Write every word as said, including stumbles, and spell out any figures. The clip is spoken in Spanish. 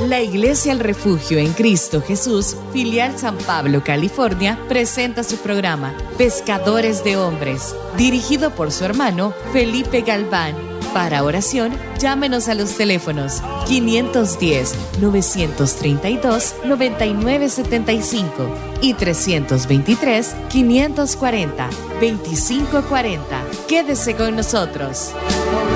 La Iglesia El Refugio en Cristo Jesús, filial San Pablo, California, presenta su programa Pescadores de Hombres, dirigido por su hermano Felipe Galván. Para oración, llámenos a los teléfonos quinientos diez, novecientos treinta y dos, noventa y nueve setenta y cinco y trescientos veintitrés, quinientos cuarenta, veinticinco cuarenta. Quédese con nosotros.